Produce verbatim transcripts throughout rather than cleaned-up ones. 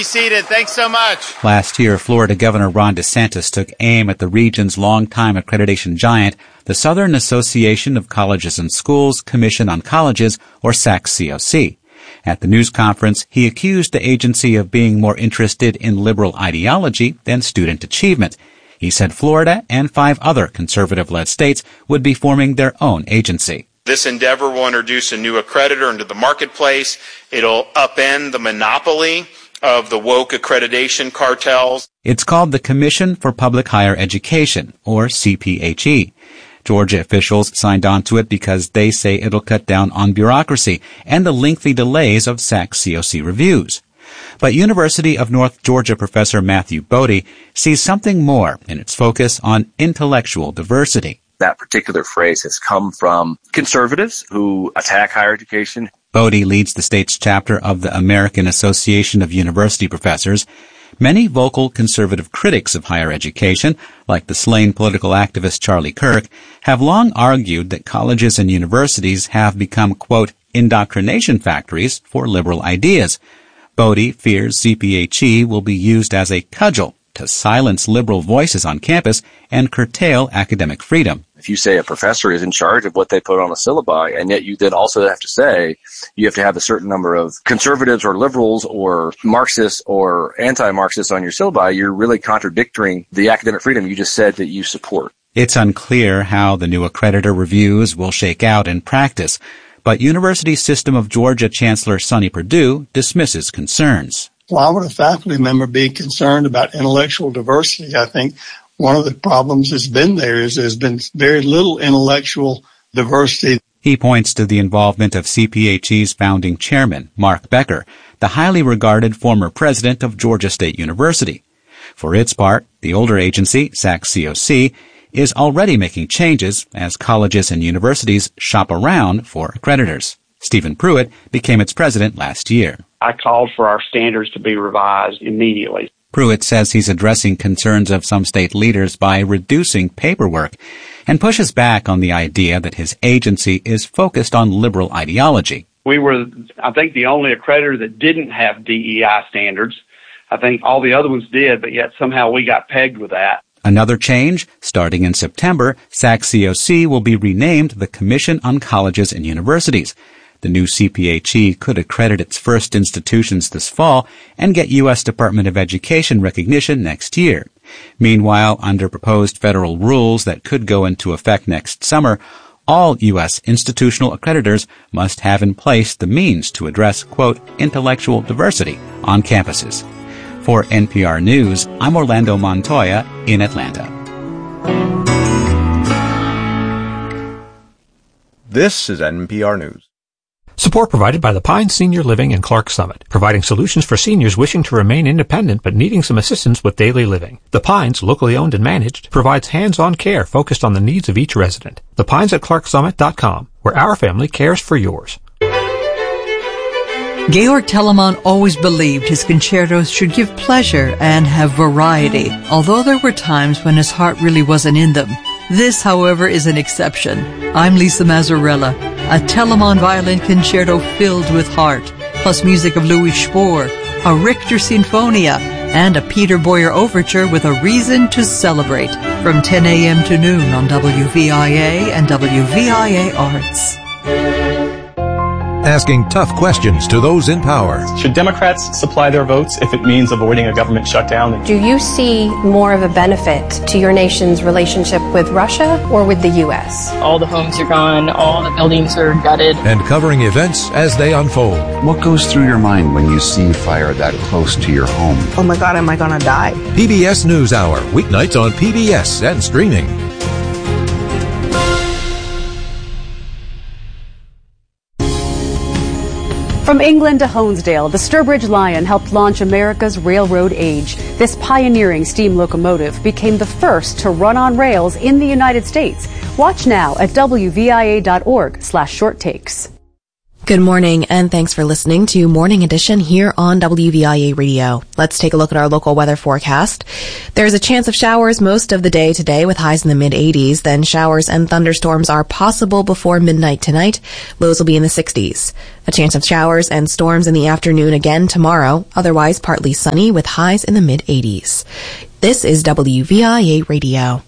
be seated. Thanks so much. Last year, Florida Governor Ron DeSantis took aim at the region's longtime accreditation giant, the Southern Association of Colleges and Schools Commission on Colleges, or S A C C O C. At the news conference, he accused the agency of being more interested in liberal ideology than student achievement. He said Florida and five other conservative-led states would be forming their own agency. This endeavor will introduce a new accreditor into the marketplace. It'll upend the monopoly of the woke accreditation cartels. It's called the Commission for Public Higher Education, or C P H E. Georgia officials signed on to it because they say it'll cut down on bureaucracy and the lengthy delays of S A C C O C reviews. But University of North Georgia professor Matthew Bodie sees something more in its focus on intellectual diversity. That particular phrase has come from conservatives who attack higher education. Bodie leads the state's chapter of the American Association of University Professors. Many vocal conservative critics of higher education, like the slain political activist Charlie Kirk, have long argued that colleges and universities have become, quote, indoctrination factories for liberal ideas. Bodie fears C P H E will be used as a cudgel to silence liberal voices on campus and curtail academic freedom. If you say a professor is in charge of what they put on a syllabi, and yet you then also have to say you have to have a certain number of conservatives or liberals or Marxists or anti-Marxists on your syllabi, you're really contradicting the academic freedom you just said that you support. It's unclear how the new accreditor reviews will shake out in practice, but University System of Georgia Chancellor Sonny Perdue dismisses concerns. Why would a faculty member be concerned about intellectual diversity? I think one of the problems that's been there is there's been very little intellectual diversity. He points to the involvement of C P H E's founding chairman, Mark Becker, the highly regarded former president of Georgia State University. For its part, the older agency, S A C C O C, is already making changes as colleges and universities shop around for accreditors. Stephen Pruitt became its president last year. I called for our standards to be revised immediately. Pruitt says he's addressing concerns of some state leaders by reducing paperwork and pushes back on the idea that his agency is focused on liberal ideology. We were, I think, the only accreditor that didn't have D E I standards. I think all the other ones did, but yet somehow we got pegged with that. Another change, starting in September, S A C C O C will be renamed the Commission on Colleges and Universities. The new C P H E could accredit its first institutions this fall and get U S Department of Education recognition next year. Meanwhile, under proposed federal rules that could go into effect next summer, all U S institutional accreditors must have in place the means to address, quote, intellectual diversity on campuses. For N P R News, I'm Orlando Montoya in Atlanta. This is N P R News. Support provided by the Pines Senior Living in Clark Summit, providing solutions for seniors wishing to remain independent but needing some assistance with daily living. The Pines, locally owned and managed, provides hands-on care focused on the needs of each resident. The Pines at clark summit dot com, where our family cares for yours. Georg Telemann always believed his concertos should give pleasure and have variety, although there were times when his heart really wasn't in them. This, however, is an exception. I'm Lisa Mazzarella. A Telemann violin concerto filled with heart, plus music of Louis Spohr, a Richter Sinfonia, and a Peter Boyer overture with a reason to celebrate. From ten a.m. to noon on W V I A and W V I A Arts. Asking tough questions to those in power. Should Democrats supply their votes if it means avoiding a government shutdown? Do you see more of a benefit to your nation's relationship with Russia or with the U S? All the homes are gone, all the buildings are gutted. And covering events as they unfold. What goes through your mind when you see fire that close to your home? Oh my God, am I gonna die? P B S NewsHour, weeknights on P B S and streaming. From England to Honesdale, the Sturbridge Lion helped launch America's railroad age. This pioneering steam locomotive became the first to run on rails in the United States. Watch now at W V I A dot org slash short takes. Good morning, and thanks for listening to Morning Edition here on W V I A Radio. Let's take a look at our local weather forecast. There's a chance of showers most of the day today with highs in the mid eighties. Then showers and thunderstorms are possible before midnight tonight. Lows will be in the sixties. A chance of showers and storms in the afternoon again tomorrow. Otherwise partly sunny with highs in the mid eighties. This is W V I A Radio.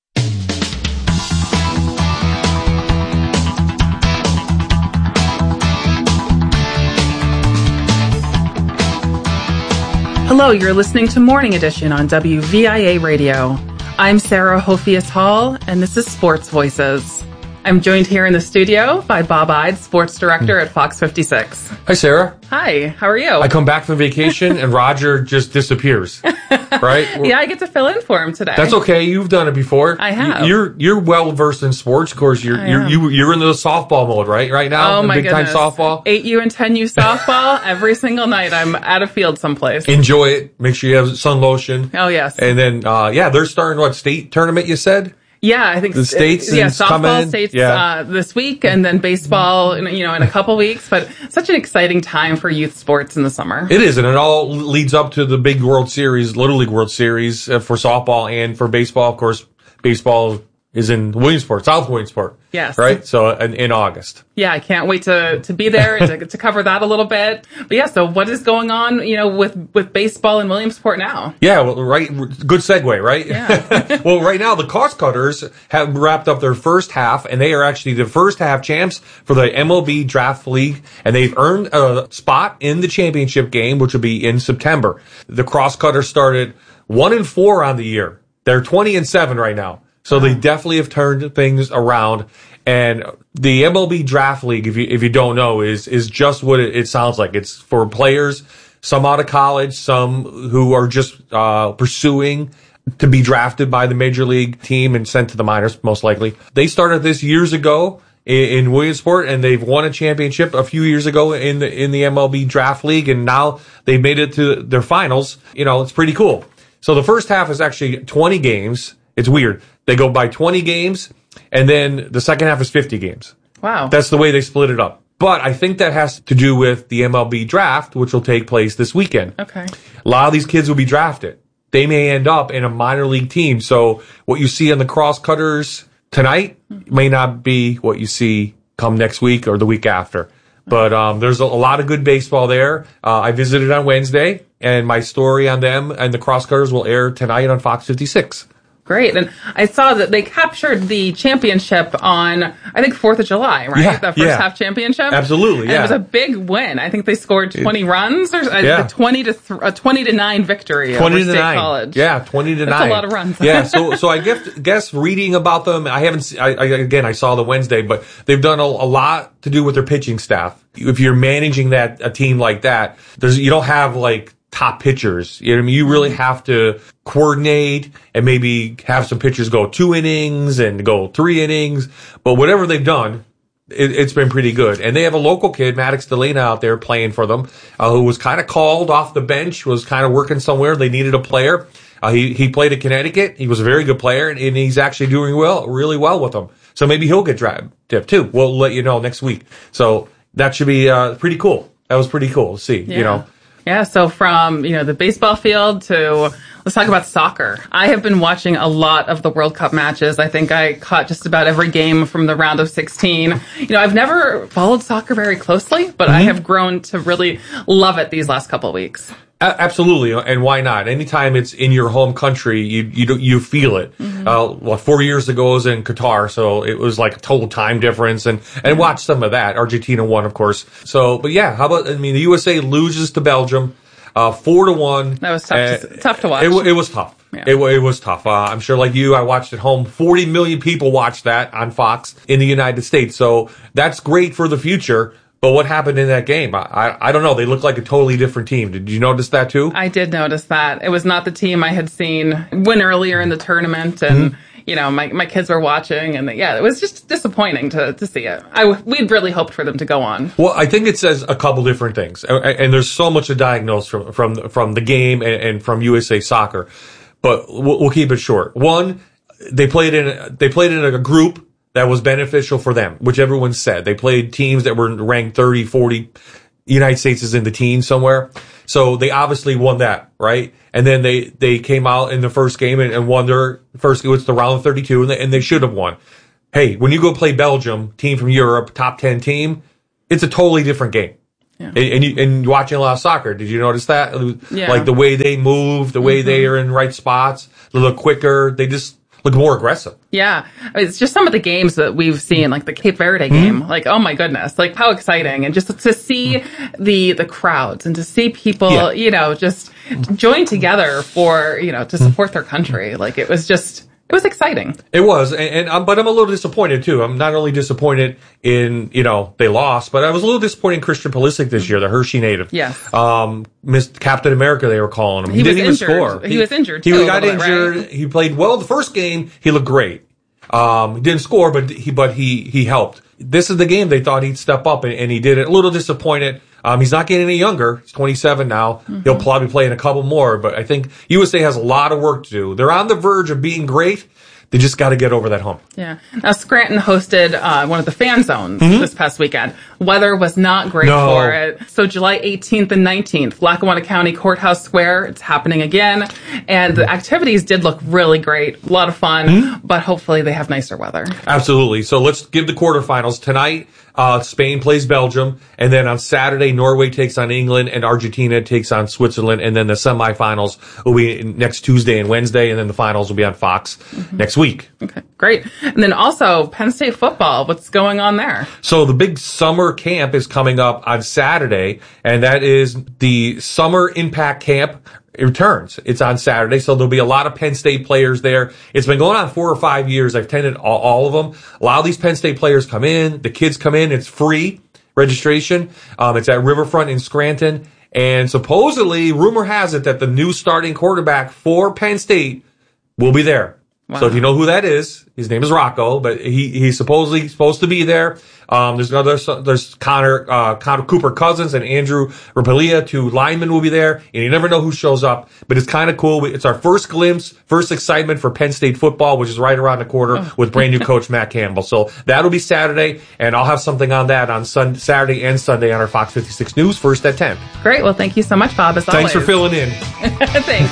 Hello, you're listening to Morning Edition on W V I A Radio. I'm Sarah Hofias Hall, and this is Sports Voices. I'm joined here in the studio by Bob Ide, Sports Director at Fox fifty-six. Hi, Sarah. Hi, how are you? I come back from vacation, and Roger just disappears, right? Yeah, I get to fill in for him today. That's okay. You've done it before. I have. You're you're well versed in sports. Of course, you're I you're am. you, you're in the softball mode, right? Right now, Oh, in my big goodness. time softball. eight U and ten U softball. Every single night I'm at a field someplace. Enjoy it. Make sure you have sun lotion. Oh, yes. And then, uh, yeah, they're starting what state tournament? You said. Yeah, I think The states Yeah, is coming. softball states Yeah. uh, this week, and then baseball, in, you know, in a couple weeks. But such an exciting time for youth sports in the summer. It is, and it all leads up to the big World Series, Little League World Series uh, for softball and for baseball. Of course, baseball is in Williamsport, South Williamsport. Yes. Right? So in, in August. Yeah, I can't wait to to be there and to, to cover that a little bit. But yeah, so what is going on, you know, with with baseball in Williamsport now? Yeah, well, right. Good segue, right? Yeah. Well, right now the Cost Cutters have wrapped up their first half, and they are actually the first half champs for the M L B Draft League, and they've earned a spot in the championship game, which will be in September. The Cross Cutters started one and four on the year. They're twenty and seven right now. So they definitely have turned things around. And the M L B Draft League, if you if you don't know, is is just what it, it sounds like. It's for players, some out of college, some who are just uh pursuing to be drafted by the major league team and sent to the minors, most likely. They started this years ago in, in Williamsport, and they've won a championship a few years ago in the in the M L B Draft League, and now they've made it to their finals. You know, it's pretty cool. So the first half is actually twenty games. It's weird. They go by twenty games, and then the second half is fifty games. Wow. That's the way they split it up. But I think that has to do with the M L B draft, which will take place this weekend. Okay. A lot of these kids will be drafted. They may end up in a minor league team. So what you see on the Cross Cutters tonight may not be what you see come next week or the week after. But um, there's a, a lot of good baseball there. Uh, I visited on Wednesday, and my story on them and the Cross Cutters will air tonight on Fox fifty-six. Great. And I saw that they captured the championship on, I think, fourth of July, right? Yeah, the first yeah. half championship? Absolutely, And yeah. it was a big win. I think they scored twenty It- runs, or uh, Yeah. a twenty to th- a twenty to nine victory twenty over to State nine. College. Yeah, twenty to That's nine. a lot of runs. Yeah, so so I guess, guess reading about them, I haven't. se- I, I again, I saw the Wednesday, but they've done a, a lot to do with their pitching staff. If you're managing that a team like that, there's you don't have like top pitchers. You know what I mean? You really have to coordinate and maybe have some pitchers go two innings and go three innings. But whatever they've done, it, it's been pretty good. And they have a local kid, Maddox Delana, out there playing for them, uh, who was kind of called off the bench, was kind of working somewhere. They needed a player. Uh, he, he played at Connecticut. He was a very good player, and, and he's actually doing well, really well with them. So maybe he'll get drafted too. We'll let you know next week. So that should be uh, pretty cool. That was pretty cool to see, Yeah. you know. Yeah, so from, you know, the baseball field to, let's talk about soccer. I have been watching a lot of the World Cup matches. I think I caught just about every game from the round of sixteen. You know, I've never followed soccer very closely, but I have grown to really love it these last couple of weeks. A- Absolutely, and why not? Anytime it's in your home country, you you do- you feel it. Mm-hmm. Uh, well, four years ago I was in Qatar, so it was like a total time difference, and and watch some of that. Argentina won, of course. So, but yeah, how about? I mean, the U S A loses to Belgium, uh, four to one. That was tough. Uh, to, tough to watch. It, wa- it was tough. Yeah. It, wa- it was tough. Uh, I'm sure, like you, I watched at home. forty million people watched that on Fox in the United States. So that's great for the future. But what happened in that game? I, I I don't know. They look like a totally different team. Did you notice that too? I did notice that. It was not the team I had seen win earlier in the tournament, and Mm-hmm. you know, my, my kids were watching, and yeah, it was just disappointing to, to see it. I we'd really hoped for them to go on. Well, I think it says a couple different things, and, and there's so much to diagnose from from from the game and, and from U S A Soccer, but we'll, we'll keep it short. One, they played in they played in a group that was beneficial for them, which everyone said. They played teams that were ranked thirty, forty. United States is in the teens somewhere. So they obviously won that, right? And then they, they came out in the first game and, and won their first, it was the round of thirty-two, and they, and they should have won. Hey, when you go play Belgium, team from Europe, top ten team, it's a totally different game. Yeah. And, and, you, and watching a lot of soccer, did you notice that? Yeah. Like the way they move, the way mm-hmm. they are in right spots, a little quicker, they just look more aggressive. Yeah. I mean, it's just some of the games that we've seen, like the Cape Verde game. Mm-hmm. Like, oh my goodness, like how exciting. And just to see mm-hmm. the, the crowds and to see people, yeah. you know, just join together for, you know, to support mm-hmm. their country. Like it was just, it was exciting. It was. And, and um, but I'm a little disappointed too. I'm not only disappointed in, you know, they lost, but I was a little disappointed in Christian Pulisic this year, the Hershey native. Yes. Um, missed Captain America, they were calling him. He, he didn't even injured. score. He, he was injured too. He got injured. Right? He played well the first game. He looked great. Um, he didn't score, but he, but he, he helped. This is the game they thought he'd step up, and, and he did it. A little disappointed. Um, he's not getting any younger. He's twenty-seven now. Mm-hmm. He'll probably play in a couple more, but I think U S A has a lot of work to do. They're on the verge of being great. They just got to get over that hump. Yeah. Now, Scranton hosted uh, one of the fan zones mm-hmm. this past weekend. Weather was not great no. for it. So July eighteenth and nineteenth, Lackawanna County Courthouse Square, it's happening again. And the activities did look really great. A lot of fun, mm-hmm. but hopefully they have nicer weather. Absolutely. So let's give the quarterfinals. Tonight, uh, Spain plays Belgium. And then on Saturday, Norway takes on England and Argentina takes on Switzerland. And then the semifinals will be next Tuesday and Wednesday. And then the finals will be on Fox mm-hmm. next week. Okay, great. And then also Penn State football. What's going on there? So the big summer camp is coming up on Saturday, and that is the Summer Impact Camp returns. It's on Saturday, so there'll be a lot of Penn State players there. It's been going on four or five years. I've attended all, all of them. A lot of these Penn State players come in. The kids come in. It's free registration. Um, it's at Riverfront in Scranton. And supposedly, rumor has it that the new starting quarterback for Penn State will be there. Wow. So if you know who that is, his name is Rocco, but he, he's supposedly supposed to be there. Um, there's another, there's Connor, uh, Connor Cooper Cousins and Andrew Rapalia, two linemen will be there, and you never know who shows up, but it's kind of cool. It's our first glimpse, first excitement for Penn State football, which is right around the corner oh. with brand new coach Matt Campbell. So that'll be Saturday, and I'll have something on that on Sun- Saturday and Sunday on our Fox fifty-six News, first at ten. Great. Well, thank you so much, Bob, as Thanks always. for filling in. Thanks.